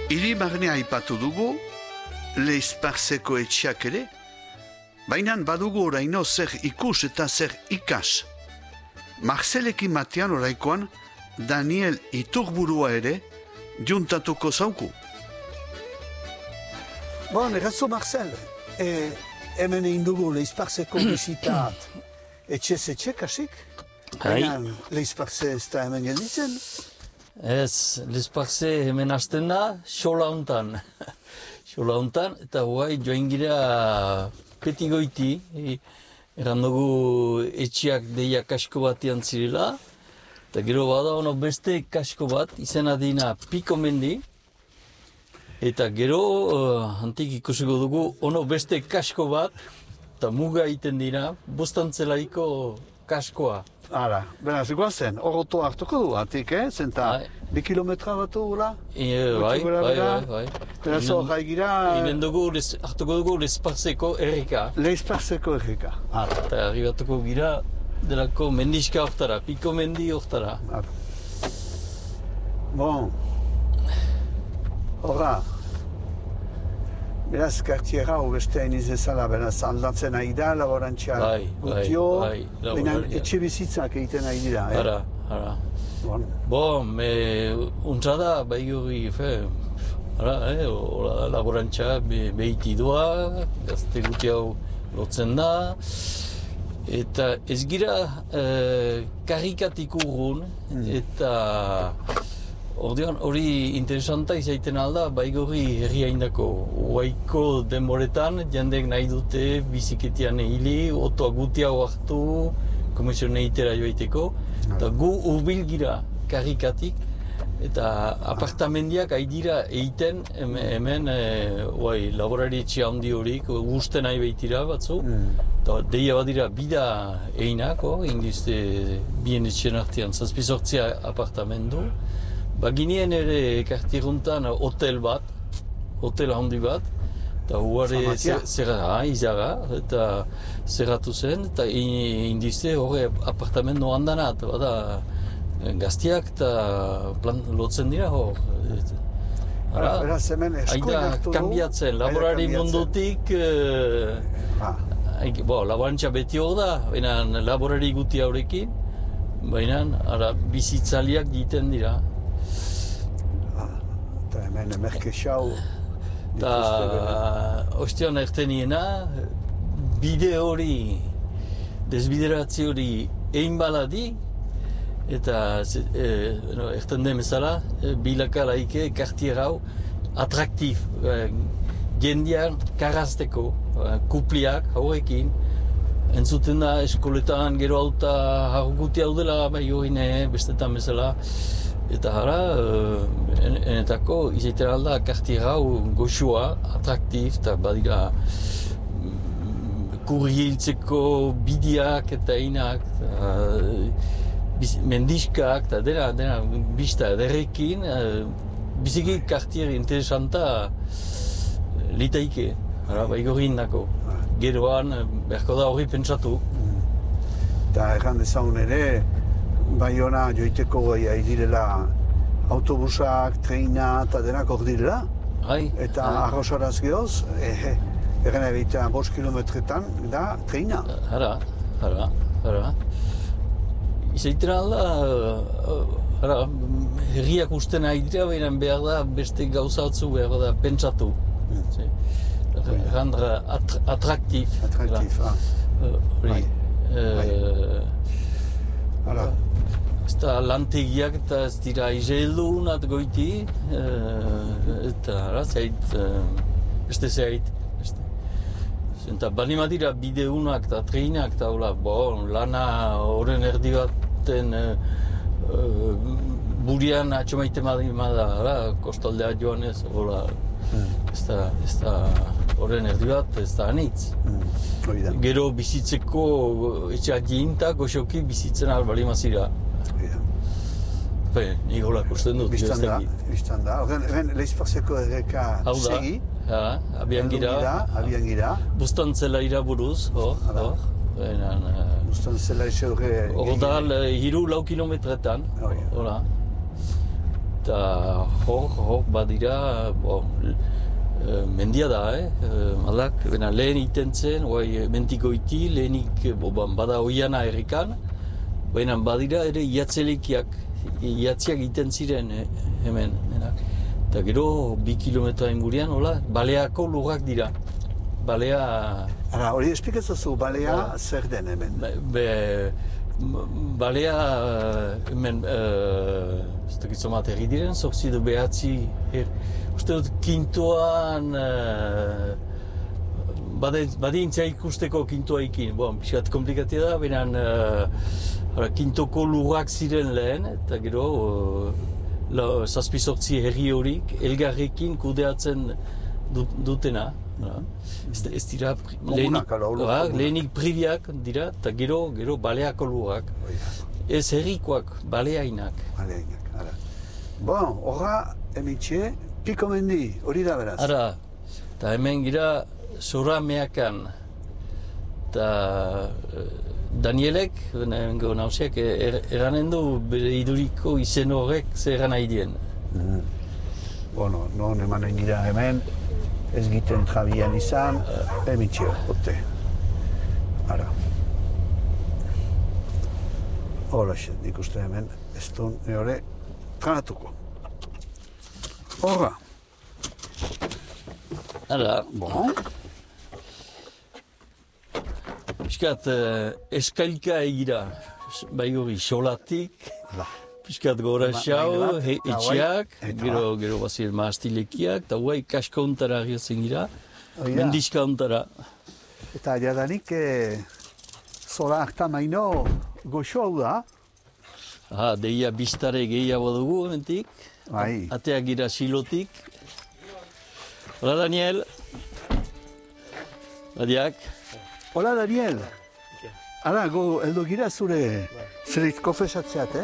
Hiri barnea aipatu dugu, Leizparzeko etxeak ere, baina badugu oraino zer ikus eta zer ikas. Marcelekin batean oraikoan, Daniel Iturburua ere, juntatuko zauku. Bon, errazo Marcel, hemen egin dugu Leizparzeko bisitat etxez etxe kasik? Baina Leizparze ez da hemen gelditzen? Ez, Leizparze hemen hasten da, xola hontan. Xola hontan, eta guai joan gira peti goiti, eran dugu etxiak deia kasko batian zirela, eta gero bada ono beste kasko bat, izena dina Piko Mendi, eta gero antik ikusiko dugu ono beste kasko bat, eta muga egiten dira, bostantzelaiko kaskoa. Hala, beraz, guazen, oroto hartuko du, atik, zenta, 2 kilometra batu gula? Bai. Beraz, hori gira... Hartuko dugu Leizparzeko erreka. Leizparzeko erreka. Eta arribatuko gira, delako mendiska hortara, Piko Mendi hortara. Bon. Horra. Beraz, kartiera beste hain izezala, beraz, aldatzen ari da, laborantza gutio, baina etxe bizitzak egiten ari dira, Hara. Bon, untza da, bai hori, laborantza behiti doa, gazte guti hau lotzen da, eta ez gira karikatik urrun, eta ordean hori interesanta izaiten alda, baigorri herri haindako. Oaiko denboretan, jendek nahi dute biziketian hili, otoa guti hau hartu, komisioen egitera joaiteko, eta gu urbil gira karikatik, eta apartamendiak haidira egiten hemen laborari etxe handi horik, guzten nahi behitira batzu, eta deia badira bida einak, indizte bien etxen artean, 7-8 apartamendu, baginien ere kartiruntan hotel handi bat, eta huare izara, eta zerratu zen, eta indizte horre apartamento handanat, bada gaztiak eta lotzen dira hor. Beraz hemen eskuin hartu du? Kambiatzen, laborari mundutik, laborantza beti hor da, baina laborari guti haurekin, baina bizitzaliak egiten dira. Eta hemen emerkexau... Eta ostean erteniena, bide hori, desbideratzi hori egin baladi, eta erten den bezala, bilaka laike kartier hau atraktif, jendean karrazteko, kupliak haurekin, entzuten da eskoletan gero auta harguti hau dela, bai hori bestetan bezala, eta hara, enetako izaiten alda kartier hau goxua, atraktif, eta badira kurriiltzeko bidiak eta inak, mendiskak, eta dena bista ederrekin, biziki kartier interesanta litaike, baigorri indako. Geroan, berko da hori pentsatu. Eta erran dezagun ere, Baiona joiteko direla autobusak, treina eta denak hor direla. Eta arrosaraz gehoz, erren ebitea 5 kilometretan da treina. Hara. Izaiten alda, herriak usten ari dira, baina behar da beste gauzatzu behar da pentsatu. Randra atraktif. Ez da lantegiak eta ez dira izeldu unat goiti, eta beste zehait. Eta balima dira bide unak eta treinak eta lana horren erdi baten burian atxomaite madima da, kostaldea joan ez, ez da horren erdi bat, ez da anitz. Gero bizitzeko etxeak jintak, goxoki bizitzen balima zira. Nik holak usten dut. Bistan da. Horren Leizparzeko erreka segi. Abian gira. Bustantzela iraburuz, Bustantzela ise horre... Hor da, 3-4 kilometretan. eta hor badira, mendia da, malak, lehen iten zen, mentiko iti, lehenik bada oiana errikan, baina badira ere iatziak iten ziren hemen. Eta gero, 2 kilometra ingurian, baleako lurrak dira. Balea... Hori esplikatzazu, balea zer den hemen? Balea hemen, ez dakitzo materi diren, zortzi edo behatzi, uste dut kintoan, badintzia ikusteko kintoaikin, pixkat komplikatia da, benen kintoko lurrak ziren lehen, eta gero, 7-8 herri horik, elgarrekin kudeatzen dutena. Ez dira lehenik priviak dira, eta gero baleako lurrak. Ez herrikoak, baleainak. Horra, emitxe, piko mendi, hori da beraz? Ara, eta hemen gira zora meakan. Eta Danielek, nausiak, eranen du bere iduriko izen horrek zer eran nahi dien. Non emanen gira hemen, ez giten jabian izan, emitxe, ote. Ara. Horaxe, nik uste hemen, ez duen hori tranatuko. Horra. Ara. Piskat eskailka egira, bai hori xolatik, piskat gora xau, etxeak, gero bazir maastilekiak, eta guai kaskauntara agiatzen gira, mendiskauntara. Eta jadanik zora harta maino goxo hau da? Deia biztare gehiago dugu, mentik, ateak gira silotik. Hola, Daniel. Badiak. Hola, Daniel. Ara, heldu gira zure zerit konfesatzeat,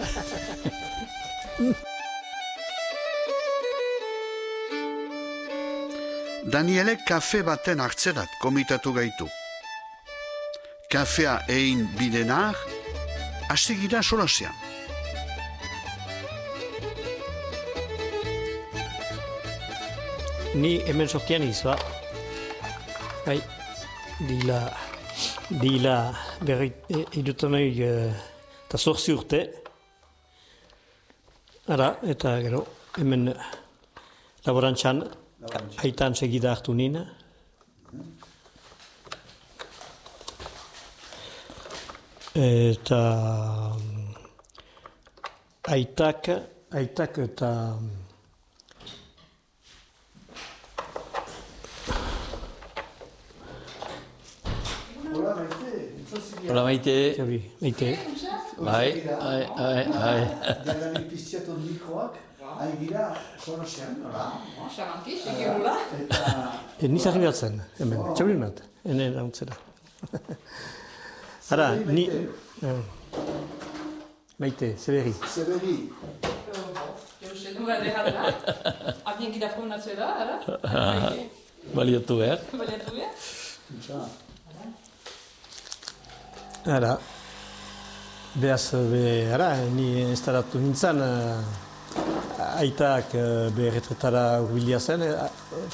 Danielek kafe baten hartzerat komitatu gaitu. Kafea egin bidenar, hasi gira solasean. Ni hemen sortian izba. Dila berri idutan nahi eta 8 urte. Ara, eta gero, hemen laborantzan, aitan segida hartu nina. Eta aitak eta Hola, Maite. Maite. Bai. Jadanik piztiatu mikroak, hain gira konosean, nola? Xamanki, segirula. Niz arribatzen, hemen, txabri bat, ene launtzera. Ara, ni... Maite, Zeberi. Zeberi. Nuga derrada, abien gira promenatzera, ara? Baliatu behar. Ara, behaz, ni instalatu nintzen, aitak retretara urbilia zen,